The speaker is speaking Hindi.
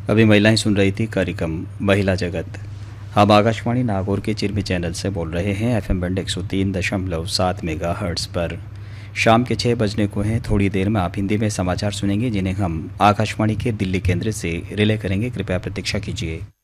अभी महिलाएं सुन रही थी कार्यक्रम महिला जगत। हम आकाशवाणी नागौर के चिरमी चैनल से बोल रहे हैं एफएम बैंड 103.7 मेगाहर्ट्ज़ पर। शाम के 6 बजने को हैं। थोड़ी देर में आप हिंदी में समाचार सुनेंगे जिन्हें हम आकाशवाणी के दिल्ली केंद्र से रिले करेंगे। कृपया प्रतीक्षा कीजिए।